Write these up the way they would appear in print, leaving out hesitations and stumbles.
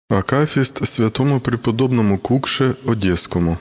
Акафист святому преподобному Кукше Одесскому.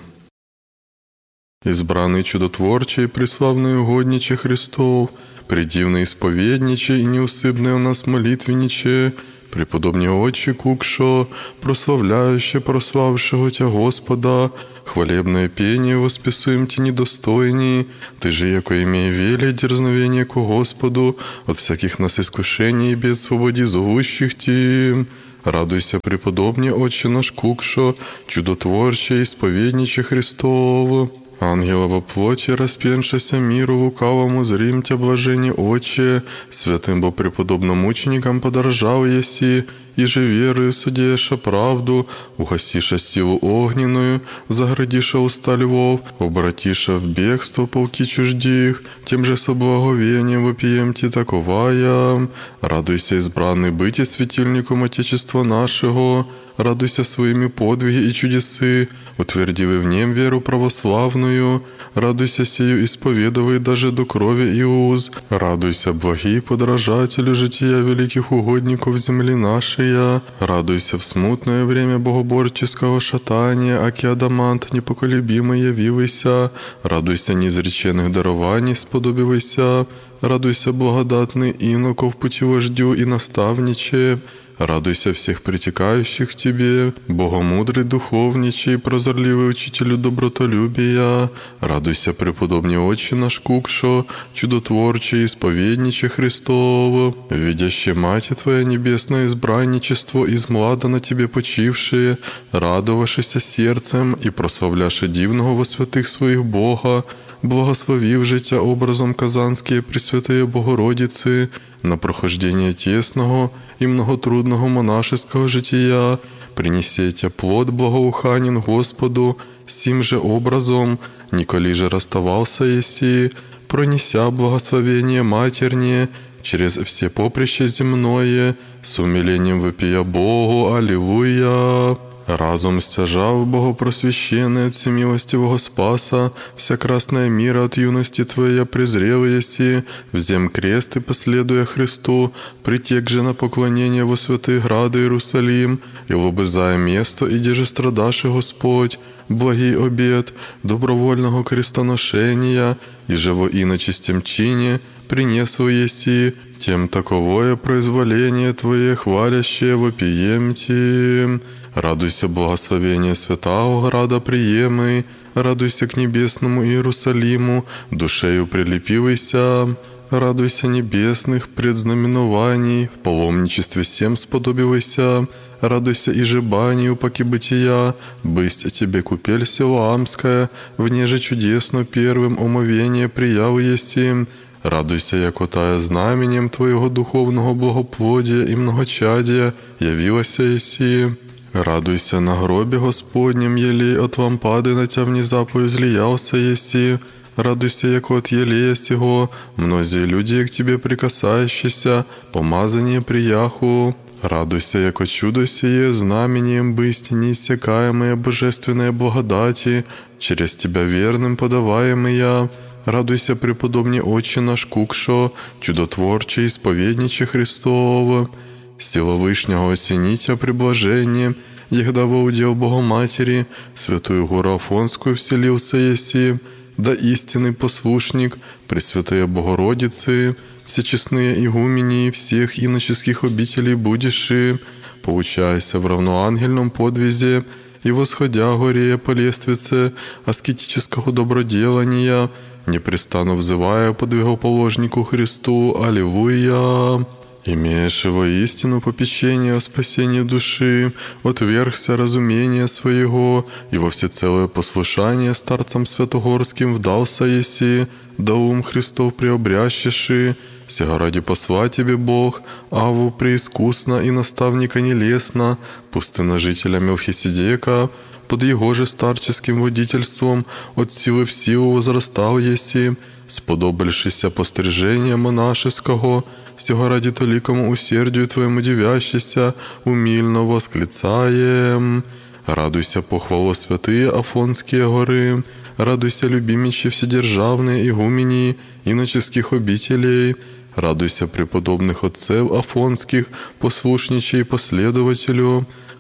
Избранный чудотворчий, преславный угодниче Христов, предивный исповедниче и неусыпный у нас молитвенниче, преподобный Отче Кукшо, прославляюще прославшего Тя Господа, хвалебное пение восписуем Ти недостойней, Ты же, яко имей веле дерзновение ко Господу, от всяких нас искушений и бед свободи зовущих Ти. Радуйся, преподобный Отче наш Кукшо, чудотворче, исповедниче Христов. Ангела во плоти, распеншися миру лукавому, зрим Тя блажение Отче, святым бо преподобным мученикам подорожал еси, и же верою судеша правду, угасиша силу огненную, заградиша уста львов, обратиша в бегство полки чуждих, тем же со благовением вопием Ти таковая. Радуйся, избранный быти светильником Отечества нашего, радуйся своими подвиги и чудесы, утвердивый в нем веру православную, радуйся сию исповедовай даже до крови и уз, радуйся, благий подражателю жития великих угодников земли нашей, радуйся в смутное время богоборческого шатания, аки адамант непоколебимый явивайся, радуйся неизреченных дарований сподобивайся, радуйся благодатный иноков путевождю и наставниче, радуйся всех притекающих к Тебе, богомудрый духовничий, прозорливый учителю добротолюбия, радуйся, преподобный Отче наш Кукшо, чудотворче, исповедниче Христово, видяще Мати Твоя небесное избранничество из млада на Тебе почившие, радовавшися сердцем и прославляше дивного во святых своих Бога, благословив життя образом Казанские Пресвятые Богородицы, на прохождение тесного и многотрудного монашеского жития, принесете плод благоуханен Господу, сим же образом, николи же расставался еси, пронеся благословение матернее через все поприще земное, с умилением вопия Богу, Аллилуйя. Разум стяжав богопросвященный от всемилостивого Спаса, вся красная мира от юности Твоя презрел еси, взем крест и последуя Христу, притек же на поклонение во святые грады Иерусалим, и лобызая место, иди же страдаши Господь, благий обет добровольного крестоношения, и же во иночистем чине принесу еси, тем таковое произволение Твое хвалящее вопием Ти. Радуйся, благословение святого града приемый, радуйся к небесному Иерусалиму, душею прилепивайся, радуйся небесных предзнаменований, в паломничестве всем сподобивайся, радуйся и жебанию паки бытия, бысть Тебе купель Силаамская, вне же чудесно первым омовение прияв еси, радуйся, яко тая знаменем Твоего духовного благоплодия и многочадия явилася еси. Радуйся на гробе Господнем, елей от лампады на Тя внезапою злиялся еси. Радуйся, яко от елея сего, многие люди к Тебе прикасающиеся, помазание прияху. Радуйся, яко чудо сие, знамением бысть неиссякаемые божественные благодати, через Тебя верным подаваемые. Радуйся, преподобный Отче наш Кукшо, чудотворче, исповедниче Христово. Сила Вышнего осенитя приблажение, егда во удел Богоматери, святую гору Афонскую вселился еси, да истинный послушник, Пресвятые Богородицы, всечестные игумени всех иноческих обителей будеши, поучайся в равноангельном подвизе и восходя горе по лествице аскетического доброделания, непрестанно взывая подвигоположнику Христу, Аллилуйя. Имеешь воистину попечение о спасении души, отвергся разумения своего, и во всецелое послушание старцам святогорским вдался еси, да ум Христов приобрящеши, сего ради посла Тебе Бог, Аву преискусно и наставника нелестно, пустынножителя Мелхиседека, под его же старческим водительством от силы в силу возрастал еси, сподобившися пострижения монашеского, сего ради толикому усердию Твоему дивящийся, умильно восклицаем. Радуйся, похвало святые Афонские горы, радуйся, любимичи вседержавные игумени иноческих обителей, радуйся, преподобных отцев Афонских, послушничей последователю,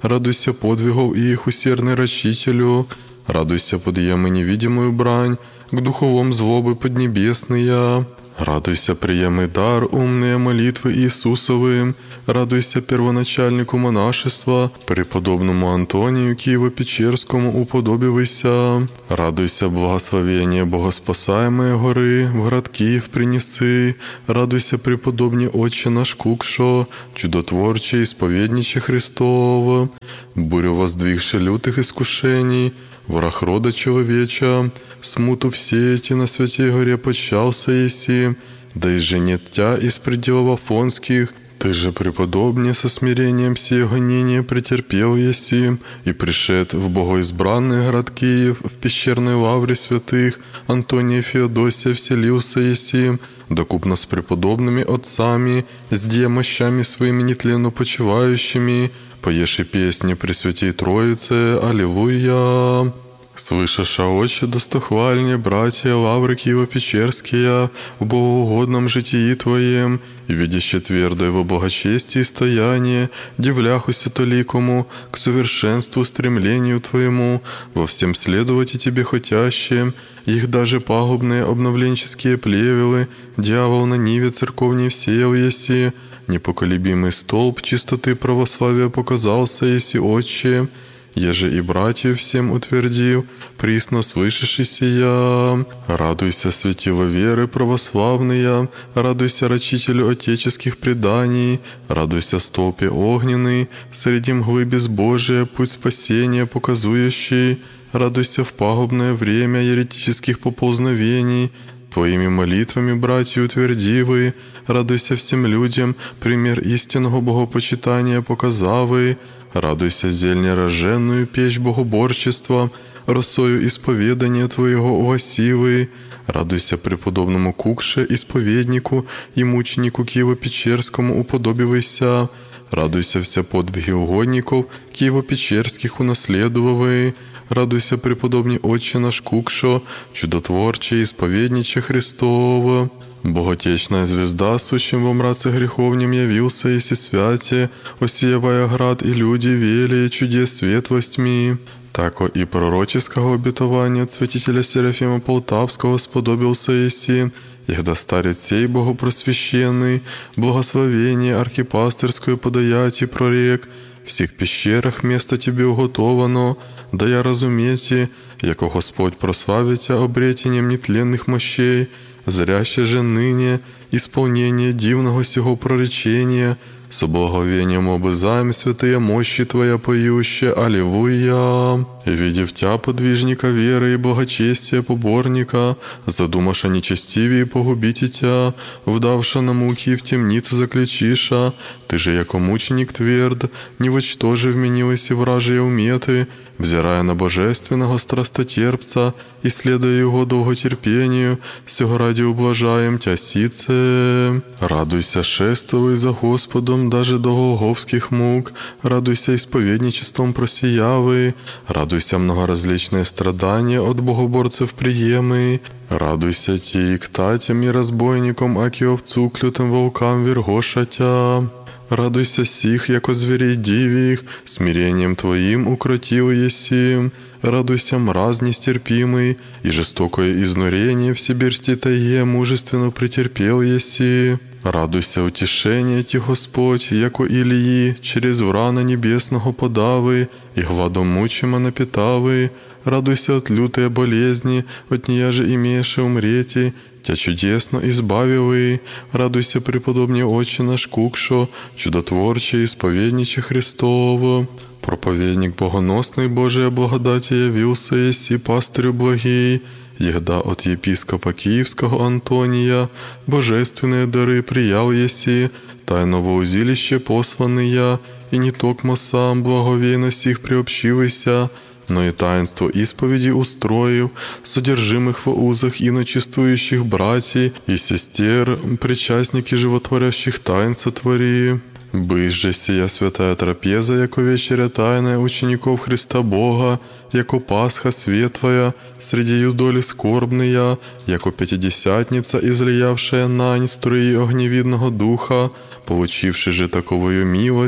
радуйся подвигов их, усердный рачителю, радуйся подъемы невидимую брань, к духовом злобы поднебесные. Радуйся, приемный дар, умные молитвы Иисусовы, радуйся первоначальнику монашества, преподобному Антонию Киево-Печерскому уподобивайся. Радуйся, благословение богоспасаемые горы, в город Киев принеси. Радуйся, преподобный Отче наш Кукшо, чудотворче, исповедниче Христов, бурю воздвигши лютых искушений, враг рода человеча, смуту все эти на святей горе почался еси, да и же нет тя из пределов афонских, ты же преподобнее со смирением сие гонения претерпел еси, и пришед в богоизбранный город Киев, в пещерной лавре святых, Антония Феодосия вселился еси, докупно с преподобными отцами, с демощами своими нетленно почивающими, поеши песни Пресвятей Троице, Аллилуйя. Слышаша, Отче, достохвальне, братья, лавры Киево-Печерские, в богоугодном житии Твоем, и видяще твердо его благочестие и стояние, дивляхуся толикому, к совершенству стремлению Твоему, во всем следовать и Тебе хотящим, их даже пагубные обновленческие плевелы, дьявол на ниве церковней всеял еси, непоколебимый столб чистоты православия показался еси, Отче, еже и братью всем утвердил, присно слышишь сия. Радуйся, светило веры православные, радуйся, рачителю отеческих преданий, радуйся, столпе огненный, среди мглы безбожия путь спасения показующий, радуйся в пагубное время еретических поползновений, Твоими молитвами, братья, утвердивы, радуйся всем людям, пример истинного богопочитания показавы, радуйся, зельня роженную печь богоборчества, росою исповедания Твоего угасивы, радуйся преподобному Кукше, исповеднику и мученику Киево-Печерскому уподобивайся, радуйся все подвиги угодников Киево-Печерских унаследовавы, радуйся, преподобный Отче наш Кукшо, чудотворче, исповедниче Христова. Боготечная звезда, сущим во мраце греховнем явился, еси святе, осиявая град и люди велие чудес свет во тьми. Тако и пророческого обетования святителя Серафима Полтавского сподобился еси, егда старец сей богопросвященный, благословение архипастырское подаяти прорек, в всех пещерах место тебе уготовано, да я разумейте, яко Господь прославите обретением нетленных мощей, зряще же ныне исполнение дивного сего проречения, со благовением обызаем святые мощи Твоя поющая, Аллилуйя. И видев Тя, подвижника веры и благочестия поборника, задумаша нечестивее погубите Тя, вдавша на муки и в темницу заключиша, Ты же, яко мученик тверд, не вочтожи вменилась и вражие уметы, взирая на божественного страстотерпца, и следуя его долготерпению, сего ради ублажаем Тя сице. Радуйся, шествуй за Господом даже до голгофских мук, радуйся исповедничеством просиявы, радуйся многоразличные страдания от богоборцев приемы, радуйся ти ктатям и разбойникам, аки овцу клютым волкам вергоша Тя. Радуйся сих, яко зверей дивих, смирением Твоим укротил еси. Радуйся, мраз нестерпимый, и жестокое изнурение в сибирской тайге мужественно претерпел еси. Радуйся, утешение Ти, Господь, яко Илии, через врана небесного подавы, и гладом мучима напитавы. Радуйся от лютой болезни, от нея же имеешь умрети, Тя чудесно избавивый, радуйся, преподобный Отче наш Кукшо, чудотворче, исповедниче Христово. Проповедник богоносный Божия благодати явился еси пастырю благий, егда от епископа Киевского Антония божественные дары приял еси, тайного узилище посланный, и не токмо сам благовейно сих приобщивайся, но и таинство исповеди устроив, содержимых во узах иночествующих братьев и сестер, причастники животворящих тайн сотвори. Бысь же сия святая трапеза, яко вечеря тайная учеников Христа Бога, яко Пасха светлая, среди юдоли скорбная, яко Пятидесятница, излиявшая нань струи огневидного духа, получивши же таковую милость,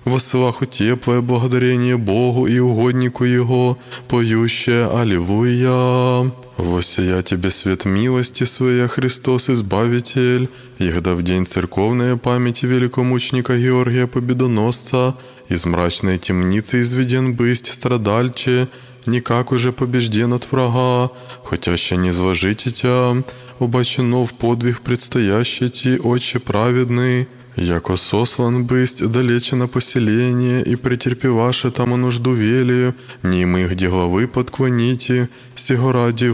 во сваху теплое благодарение Богу и угоднику Его, поющее Аллилуйя. Воссия Тебе свет милости Своей, Христос Избавитель, егда в день церковной памяти великомученика Георгия Победоносца из мрачной темницы изведен бысть страдальче, никак уже побежден от врага, хотя ще не зложите Тя, обачено в подвиг предстоящий Ти, Отче праведный, яко сослан бысть далече на поселение, и претерпеваше там нужду велию, немы где главы подклоните, сего ради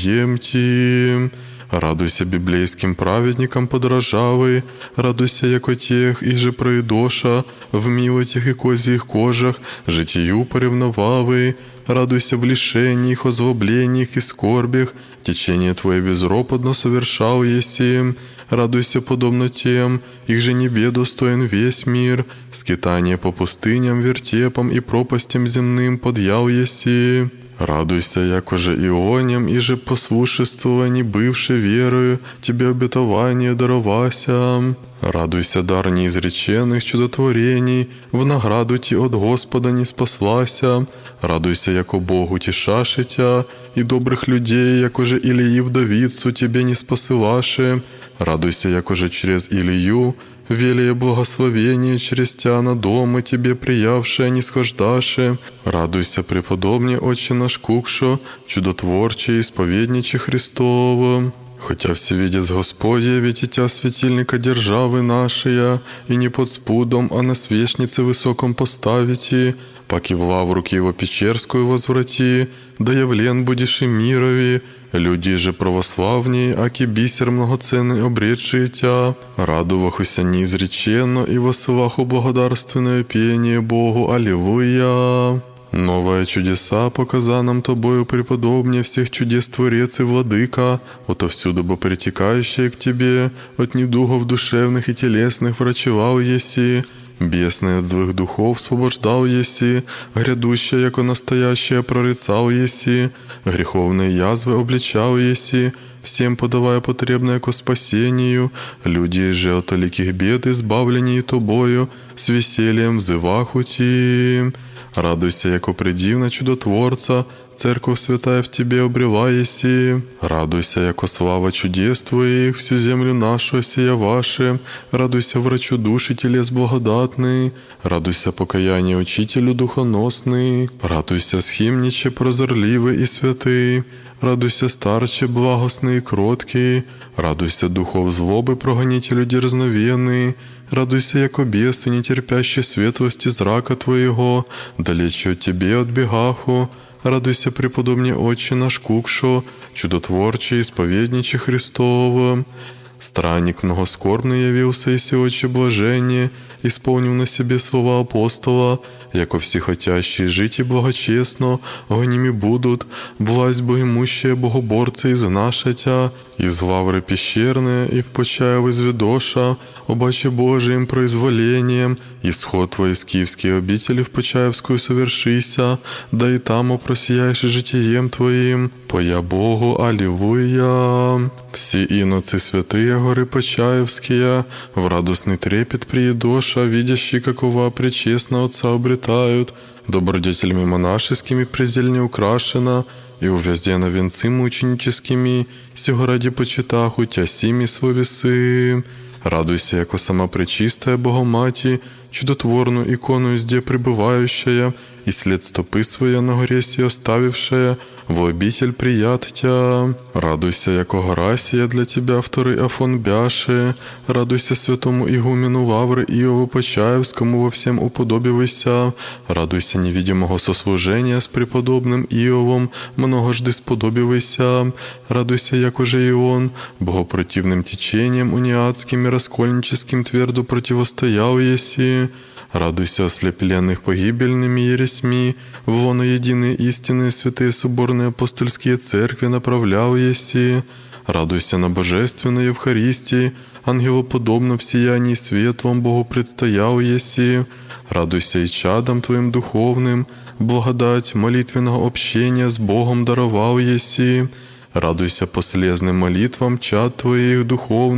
вопиемти. Радуйся библейским праведникам подражавый, радуйся, яко тех, и же проидоша, в милотях и козьих кожах, житию поревновавый, радуйся в лишениях, озлоблениях и скорбях, течение Твое безропотно совершал еси, радуйся подобно тем, их же небе достоин весь мир, скитание по пустыням, вертепам и пропастям земным подъял еси. Радуйся, якоже ионям, и же послушествований бывшей верою, Тебе обетование даровася. Радуйся, дар неизреченных чудотворений, в награду Ти от Господа не спаслася. Радуйся, яко Богу тешаше Тя, и добрых людей, якоже Илии вдовицу Тебе не спосылаше. Радуйся, якоже через Илию, велие благословение через Тя на дома Тебе приявшее нисхождаше. Радуйся, преподобне Отче наш Кукшо, чудотворче, исповедниче Христово. Хотя все видят Господи, ведь и Тя светильника державы нашей, и не под спудом, а на свечнице высоком поставите, паки в лавруки Его печерскую возврати, да явлен будешь и мирови, люди же православней, аки бисер многоценный обретшие Тя, радувахуся неизреченно и воссылаху благодарственное пение Богу. Аллилуйя! Новые чудеса показа нам Тобою, преподобнее всех чудес Творец и Владыка, отовсюду бы притекающие к Тебе, от недугов душевных и телесных врачевал еси, бесный от злых духов освобождал еси, грядущее, яко настоящее прорицал еси, греховные язвы обличал еси, всем подавая потребное ко спасению, люди же от великих бед избавлені Тобою, с весельем взываху Ти. Радуйся, яко предивна чудотворца, Церковь святая в Тебе обрела еси. Радуйся, яко слава чудес Твоих, всю землю нашу осия ваше. Радуйся, врачу души телес благодатный. Радуйся, покаяние учителю духоносный. Радуйся, схимниче прозорливый и святый. Радуйся, старче благостный и кроткий. Радуйся, духов злобы прогонителю дерзновенный. Радуйся, яко бесы, не терпящие светлости зрака Твоего, далече от Тебе отбегаху. Радуйся, преподобне Отче наш Кукшо, чудотворче, исповедниче Христово. Странник многоскорбный явился, и Отче блажение, исполнив на себе слова апостола, яко все хотящие жить и благочестно, гоними будут, власть богимущая богоборца изнаша Тя, из лавры пещерные, и в почаев изведоша, обаче Божиим произволением, исход Твой из киевские обители в Почаевскую совершися, да и там опросияешь житием Твоим, поя Богу. Аллилуйя! Все иноцы святые горы Почаевские, в радостный трепет приедоша, видящие, какова пречестно Отца обретают, добродетелями монашескими презельне украшена, и увяздена венцы мученическими, сего ради почитаху Тя сими совесы. Радуйся, яко сама пречистая Богомати, чудотворную икону везде пребывающая, и след стопы своя на горе сей оставившая, в обитель прият Тя. Радуйся, яко гора сия для Тебя вторый Афон бяше. Радуйся святому игумену Лавры Иову Почаевскому, во всем уподобивайся. Радуйся невидимого сослужения с преподобным Иовом, многожды сподобивайся. Радуйся, якоже и он, богопротивным течением униатским и раскольническим твердо противостоял еси. Радуйся, ослепленных погибельными ересьми, в воно единые истинные святые соборные апостольские церкви направлял еси. Радуйся на божественной Евхаристии, ангелоподобно в сиянии светлом Богу предстоял еси. Радуйся и чадом Твоим духовным, благодать молитвенного общения с Богом даровал еси. Радуйся по слезным молитвам чад Твоих духовных,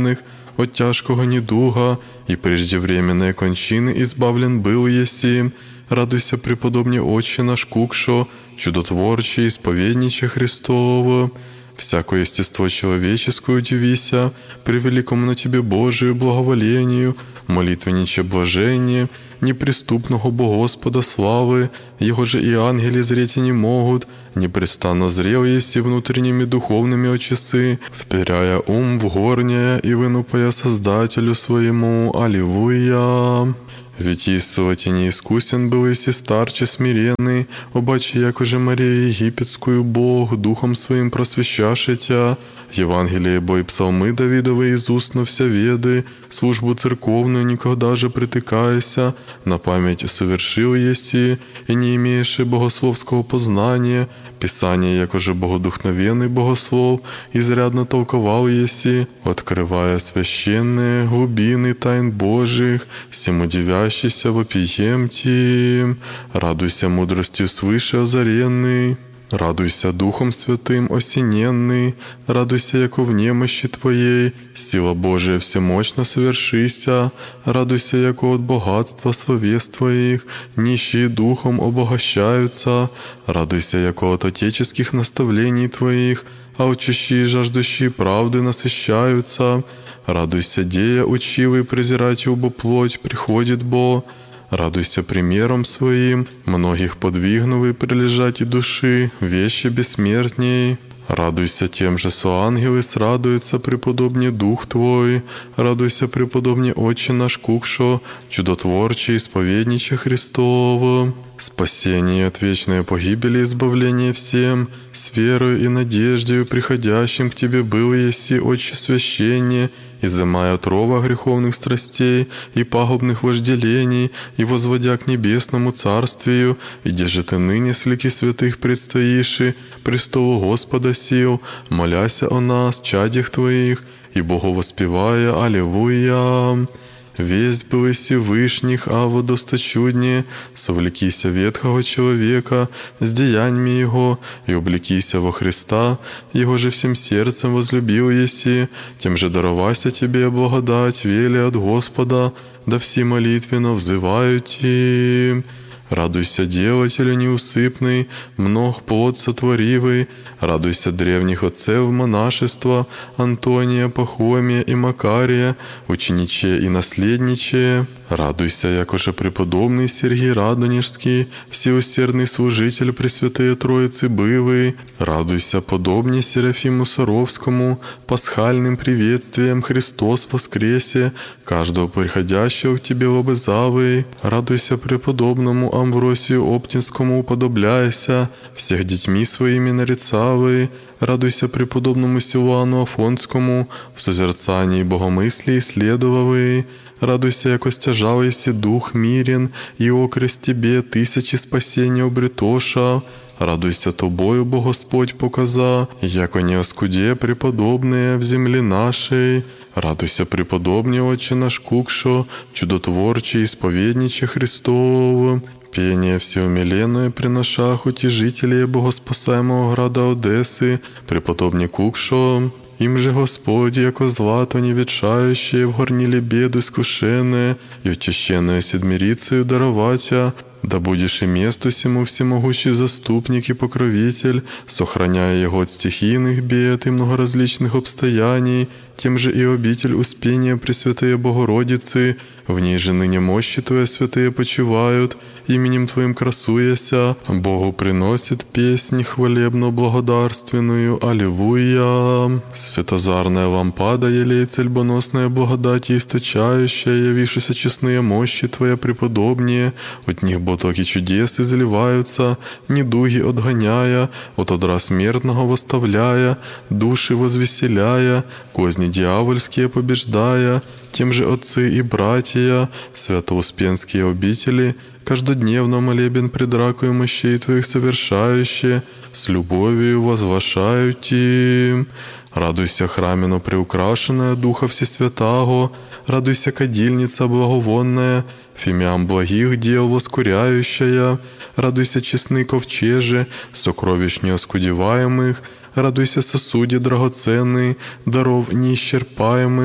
от тяжкого недуга, и преждевременной кончины избавлен был еси. Радуйся, преподобный Отче наш Кукшо, чудотворче, исповедниче Христово. Всякое естество человеческое удивися, при великому на Тебе Божию благоволению, молитвенниче блажение, неприступного Бо Господа славы, Его же и ангели зреть не могут, непрестанно зрел еси внутренними духовными очесы, вперяя ум в горнее и вынупая Создателю своему. Аллилуйя! Ведь истовать и неискусен был еси старче смиренный, обаче, як уже Мария Египетскую Бог духом своим просвещаше тя, Евангелие бо и псалмы Давидовы из уст на вся веды, службу церковную никогда же притыкайся, на память совершил еси, и не имеешь богословского познания, Писание, якоже богодухновенный богослов, изрядно толковал еси, открывая священные глубины тайн Божьих, всему дивящийся вопием тим. Радуйся мудростью свыше озаренный, радуйся Духом Святым осененный, радуйся, яко в немощи Твоей, сила Божия всемощно совершися, радуйся, яко от богатства словес Твоих, нищие духом обогащаются, радуйся, яко от отеческих наставлений Твоих, алчущие и жаждущие правды насыщаются, радуйся, дея учивый, презирать убо плоть, приходит Бо. Радуйся примером своим, многих подвигнувый прилежать и души, вещи бессмертней. Радуйся тем же, со ангелы срадуется преподобный Дух Твой. Радуйся, преподобный Отче наш Кукшо, чудотворче, исповедниче Христово. Спасение от вечной погибели, избавление всем, с верою и надеждою приходящим к Тебе был еси, Отче священне, изымая отрова греховных страстей и пагубных вожделений, и возводя к небесному царствию, иди же Ты ныне с лики святых предстоиши, престолу Господа сил, моляся о нас, чадях Твоих, и Богу воспевая. Аллилуйя! Весть был еси вышних, а водосточуднее, совлекися ветхого человека с деяниями его, и облекися во Христа, Его же всем сердцем возлюбил еси, тем же даровася Тебе благодать, вели от Господа, да все молитвенно взывают им. Радуйся, делателю неусыпный, мног плод сотворивый, радуйся древних отцев монашества, Антония, Пахомия и Макария, учениче и наследниче. Радуйся, якоже преподобный Сергий Радонежский, всеусердный служитель Пресвятые Троицы бывый. Радуйся, подобнее Серафиму Саровскому, пасхальным приветствием Христос воскресе, каждого приходящего к Тебе лобызавый. Радуйся, преподобному Амвросию Оптинскому уподобляйся, всех детьми своими нарицавый. Радуйся, преподобному Силуану Афонскому, в созерцании богомыслии следовавый. Радуйся, яко стяжал еси дух мирен, и окрест Тебе тысячи спасения обретоша. Радуйся Тобою, Бо Господь показа, яко не оскуде преподобные в земле нашей. Радуйся, преподобный Отче наш Кукшо, чудотворче, исповедниче Христово. Пение всеумиленное приношах утешителей богоспасаемого града Одессы, преподобный Кукшо. Им же Господь, яко злато неветшающее, в горниле беду искушенное, и очищенное седмирицею дароватя, да будешь и месту сему всемогущий заступник и покровитель, сохраняя его от стихийных бед и многоразличных обстояний, тем же и обитель успения Пресвятые Богородицы, в ней же ныне мощи Твои святые почивают, именем Твоим красуяся, Богу приносит песнь хвалебно-благодарственную. Аллилуйя! Светозарная лампада, елей цельбоносная благодати источающая, явившися честные мощи Твоя преподобнее, от них потоки чудес изливаются, недуги отгоняя, от одра смертного восставляя, души возвеселяя, козни дьявольские побеждая, тем же отцы и братья, святоуспенские обители, каждодневно молебен пред ракою мощей Твоих совершающие, с любовью возвышают им. Радуйся, храмино приукрашенная Духа Всесвятаго, радуйся, кадильница благовонная, фимиам благих дел воскуряющая, радуйся, честны ковчеже, сокровищ неоскудеваемых, радуйся, сосуде драгоценный, даров неисчерпаемых,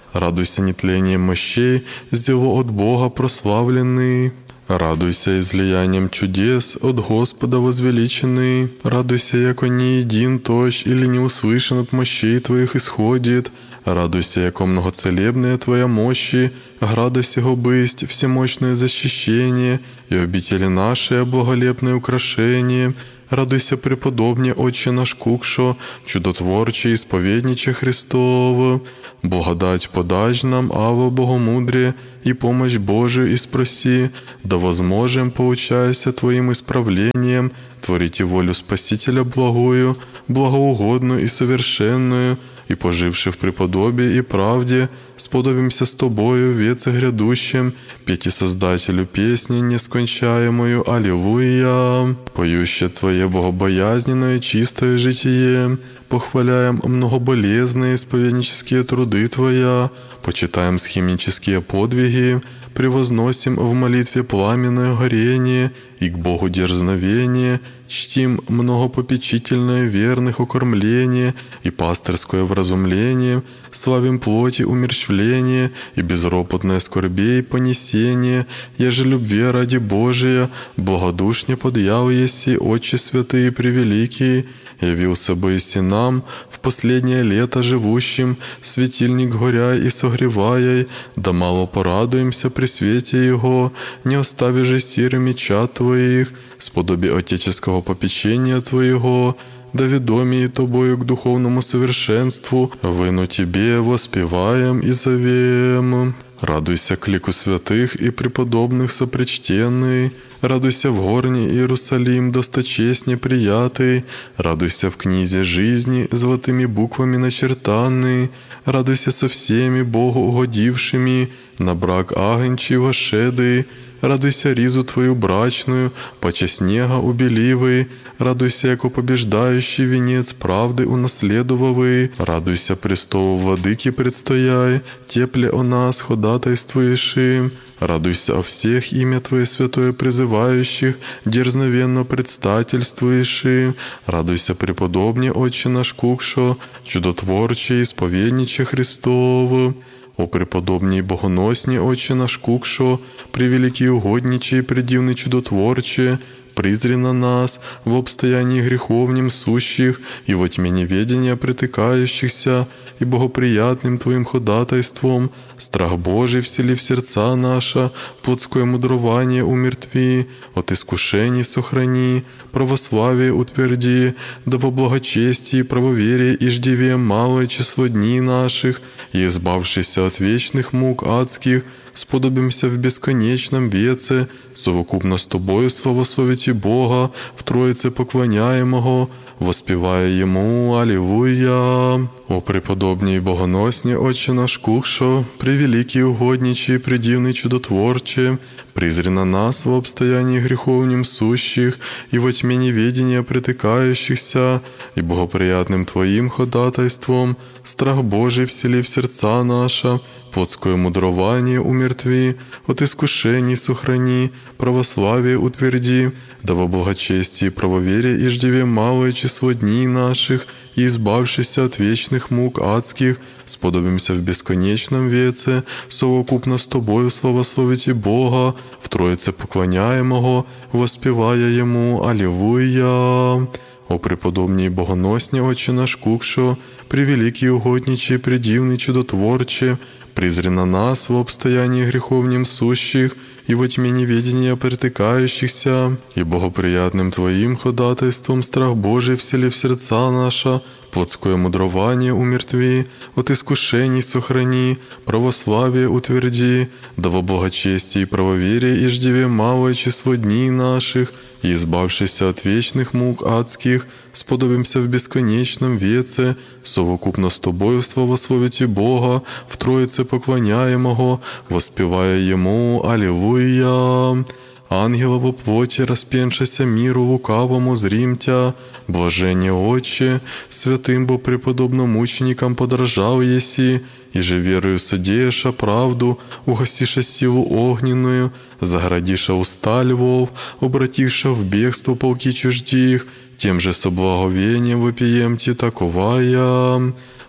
Радуйся нетлением мощей, зело от Бога прославленный. Радуйся излиянием чудес, от Господа возвеличенный. Радуйся, яко не един тощ или не услышан от мощей Твоих исходит. Радуйся, яко многоцелебная Твоя мощи, града сего бысть, всемощное защищение, и обители наши благолепное украшение. Радуйся, преподобне, Отче наш Кукшо, чудотворче, исповедниче Христово. Благодать подаж нам, Ава, Богомудрие, и помощь Божию испроси, да возможем, поучаяся Твоим исправлением, творите волю Спасителя благую, благоугодную и совершенную, и, поживши в преподобии и правде, сподобимся с Тобою в веце грядущем, петь и Создателю песни нескончаемую, Аллилуйя. Поюще Твое богобоязненное чистое житие, похваляем многоболезные исповеднические труды Твоя, почитаем схимнические подвиги, превозносим в молитве пламенное горение и к Богу дерзновение, чтим многопопечительное верных укормление и пастырское вразумление, славим плоти умерщвление и безропотное скорбей понесение, еже любви ради Божия, благодушне подъял еси, Отче святые и превеликие, явился бы и нам в последнее лето живущим, светильник горя и согревая, да мало порадуемся при свете Его, не остави же сирыми чад Твоих, сподоби отеческого попечения Твоего, да ведомие Тобою к духовному совершенству, выну Тебе воспеваем и зовем. Радуйся к лику святых и преподобных сопричтенный, радуйся в горне Иерусалим, досточестне приятый, радуйся в книзе жизни, золотыми буквами начертанный, радуйся со всеми Богу угодившими, на брак агнчий вошедый, радуйся ризу Твою брачную, паче снега убеливый, радуйся, яко побеждающий венец правды унаследовавый, радуйся престолу владыки предстояй, тепле о нас ходатайствуешь. Радуйся о всех имя Твое святое призывающих, дерзновенно предстательствуешь. Радуйся, преподобне, Отче наш Кукшо, чудотворче, исповедниче Христово. О преподобней богоносні, Отче наш Кукшо, превеликий угодничий, предивный чудотворче, призри на нас в обстоянии греховнем сущих и во тьме неведения притыкающихся, и богоприятным Твоим ходатайством страх Божий всели в сердца наша, плотское мудрование умертви, от искушений сохрани, православие утверди, да во благочестии, правоверие и ждиве малое число дней наших, и, избавшися от вечных мук адских, сподобимся в бесконечном веце, совокупно с Тобою славословити Бога, в Троице поклоняемого, воспевая Ему Аллилуйя. О преподобней и богоносні, Отче наш Кукшо, превеликий угодничий, предивный чудотворче, призри на нас в обстоянии греховнем сущих и во тьме неведения притыкающихся, и богоприятным Твоим ходатайством страх Божий всели в сердца наша, плотское мудрование умертви, от искушений сохрани, православие утверди, да во благочестии правоверие и ждиве малое число дней наших, и, избавшися от вечных мук адских, сподобимся в бесконечном веце, совокупно с Тобою славословити Бога, в Троице поклоняемого, воспевая Ему Аллилуйя. О преподобній богоносні, Отче наш Кукшо, превеликий угодничий, предивный чудотворче, призри на нас в обстоянии греховнем сущих и во тьме неведения притыкающихся, и богоприятным Твоим ходатайством страх Божий всели в сердца наша, плотское мудрование умертви, от искушений сохрани, православие утверди, да во благочестии и правоверие и ждиве малое число дней наших, и, избавшися от вечных мук адских, сподобимся в бесконечном веце, совокупно с Тобою славословити Бога, в Троице поклоняемого, воспевая Ему Аллилуйя. Ангела во плоти, распеншися миру лукавому, зримтя, блажение Отче, святым бо преподобно мученикам подражал еси, и же верою содеяша правду, угасиша силу огненную, заградиша уста львов, обративша в бегство полки чуждих, тем же со благовением вопиемте таковая.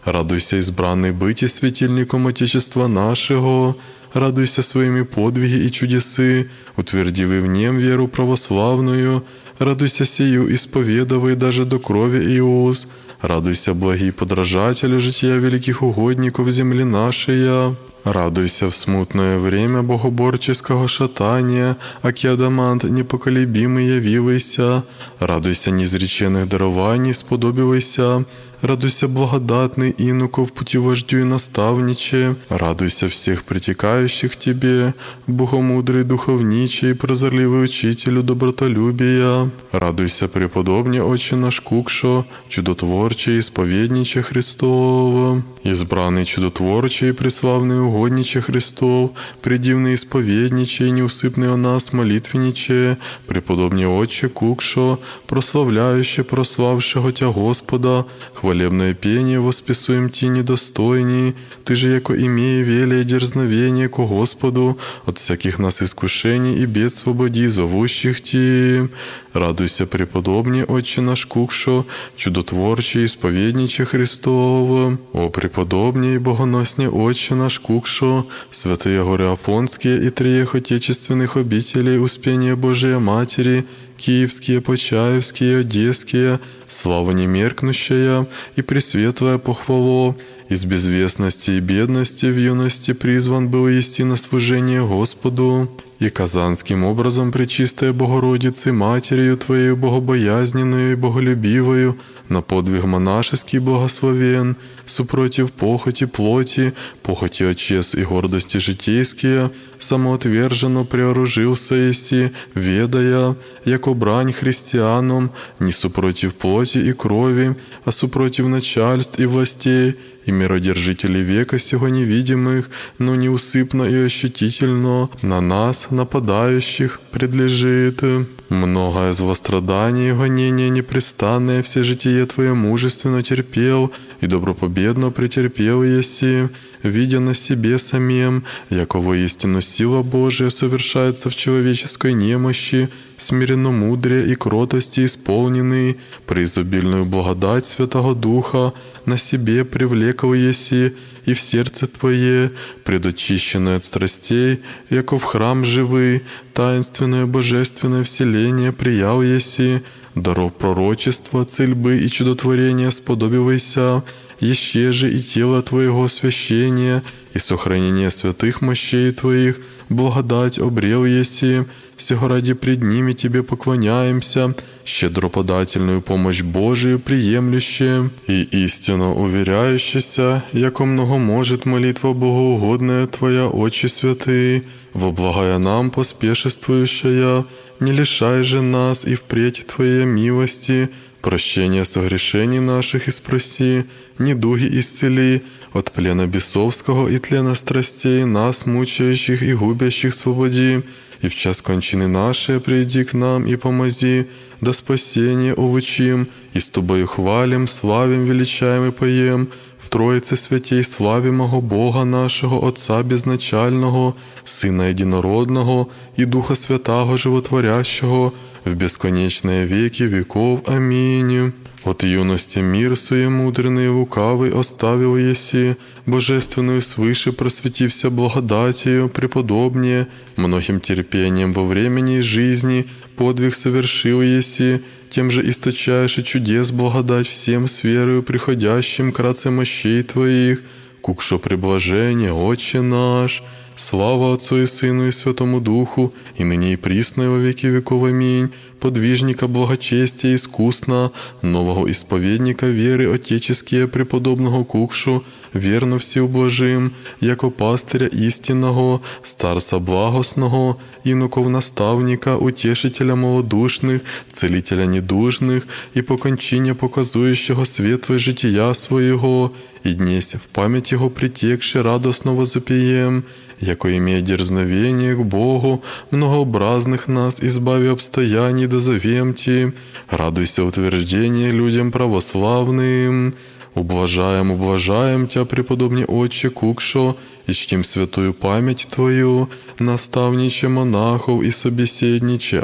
Радуйся, избранный быть и светильником Отечества нашего, радуйся своими подвиги и чудесы, утвердивый в нем веру православную, радуйся сию, исповедовай даже до крови и уз, радуйся, благий подражателю жития великих угодников земли нашей. Радуйся в смутное время богоборческого шатания, аки адамант непоколебимый явивайся, радуйся неизреченных дарований, сподобивайся, радуйся благодатный инуков путевождю и наставниче, радуйся всех притекающих к тебе, богомудрый духовничий, прозорливый учителю добротолюбия, радуйся, преподобне Отче наш Кукшо, чудотворче, исповедниче Христова, избранный чудотворче, преславный угодниче Христов, предивный исповедниче и неусыпный о нас молитвенниче, преподобне Отче Кукшо, прославляюще прославшего Тя Господа, хвалебное пение восписуем Ти недостойней, Ты же, яко имея велие дерзновение ко Господу, от всяких нас искушений и бед свободи, зовущих Ти. Радуйся, преподобне Отче наш Кукшо, чудотворче, исповедниче Христова. О преподобне и богоносне Отче наш Кукшо, святые горы Афонские и триех отечественных обителей Успения Божия Матери, Киевские, Почаевские, Одесские, слава немеркнущая и пресветлая похвало, из безвестности и бедности в юности призван был исти на служение Господу, и казанским образом пречистая Богородицы, Матерью Твоею богобоязненную и боголюбивою, на подвиг монашеский благословен, супротив похоти плоти, похоти очес и гордости житейские, самоотверженно приоружился еси, ведая, яко брань христианам, не супротив плоти и крови, а супротив начальств и властей, и миродержителей века сего невидимых, но неусыпно и ощутительно на нас, нападающих, предлежит. Многое злострадание и гонение непрестанное все житие Твое мужественно терпел, и добропобедно претерпел еси, видя на себе самим, яко воистину сила Божия совершается в человеческой немощи, смиренно мудрее и кротости исполненный, преизобильную благодать Святого Духа на себе привлекал еси, и в сердце Твое, предочищенное от страстей, яко в храм живый, таинственное божественное вселение приял еси, даров пророчества, цельбы и чудотворения сподобивайся, еще же и тело Твоего освящения, и сохранение святых мощей Твоих, благодать обрел еси, сего ради пред ними Тебе поклоняемся, щедроподательную помощь Божию приемлющие, и истинно уверяющийся, яко много может молитва богоугодная Твоя, Отче святый, во благая нам поспешествующая, не лишай же нас и впредь Твоей милости, прощения согрешений наших и спроси, недуги исцели, от плена бесовского и тлена страстей нас, мучающих и губящих, свободи, и в час кончины нашей приди к нам и помози, до спасения улучим, и с Тобою хвалим, славим, величаем и поем, в Троице святей славимого Бога нашего, Отца безначального, Сына Единородного и Духа Святаго Животворящего, в бесконечные веки веков. Аминь. От юности мир суемудренный и лукавый оставил еси, божественную свыше просветився благодатью, преподобнее, многим терпением во времени жизни, подвиг совершил еси, тем же источаешь и чудес благодать всем с верою приходящим кратце мощей Твоих, кукшо приблажение, Отче наш, слава Отцу и Сыну и Святому Духу, и ныне и присно и во веки веков. Аминь. Подвижника благочестия искусно, нового исповедника веры отеческие преподобного Кукшу, верно всеублажим, яко пастыря истинного, старца благосного, инуков наставника, утешителя малодушных, целителя недужных и по кончине показующего светлое жития своего, и днесь в память его притекши радостно возопием, яко имея дерзновение к Богу, многообразных нас, избави обстояний, дозовем Ти, радуйся утверждение людям православным. Ублажаем Тя, преподобне Отче Кукшо, и чтим святую память Твою, наставниче монахов и собеседниче